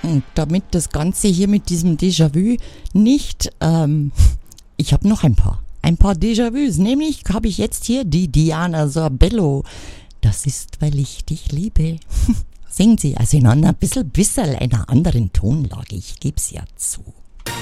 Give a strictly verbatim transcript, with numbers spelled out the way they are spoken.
Und damit das Ganze hier mit diesem Déjà-vu nicht, ähm, ich habe noch ein paar, ein paar Déjà-vus. Nämlich habe ich jetzt hier die Diana Sorbello. Das ist, weil ich dich liebe. Singen sie, also in einer bisschen, bisschen einer anderen Tonlage, ich gebe es ja zu.